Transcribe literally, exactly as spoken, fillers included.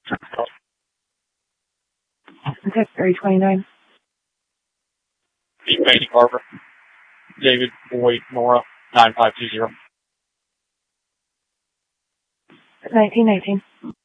Okay, area twenty-nine. East Harbor. David Boyd Nora nine five two zero. nineteen nineteen.